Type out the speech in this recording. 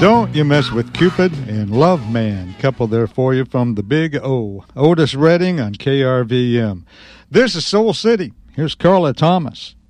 Don't You Mess with Cupid and Love Man. Couple there for you from the Big O. Otis Redding on KRVM. This is Soul City. Here's Carla Thomas.